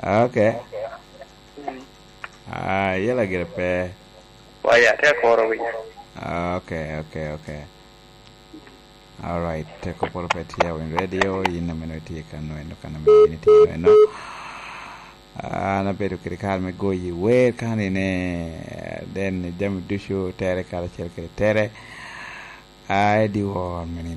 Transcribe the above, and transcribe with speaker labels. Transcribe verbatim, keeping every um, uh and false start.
Speaker 1: Okay. Ah, yela get a pair.
Speaker 2: Why, yeah, take over with
Speaker 1: Okay, okay, okay. All right, take up for pet here in radio in a minute you can know no kind of minute no. Ah, na bedu kirikal me go yi we kan ne then jam du show tere kala cer tere ai di won